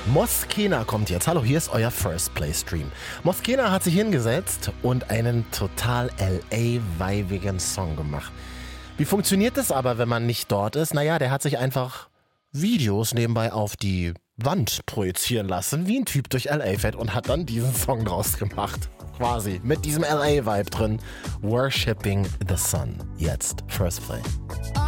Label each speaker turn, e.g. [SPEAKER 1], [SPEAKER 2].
[SPEAKER 1] Moskena kommt jetzt. Hallo, hier ist euer First Play Stream. Moskena hat sich hingesetzt und einen total LA-weibigen Song gemacht. Wie funktioniert das aber, wenn man nicht dort ist? Naja, der hat sich einfach Videos nebenbei auf die Wand projizieren lassen, wie ein Typ durch LA fährt und hat dann diesen Song draus gemacht. Quasi mit diesem LA-Vibe drin. Worshipping the Sun. Jetzt First Play.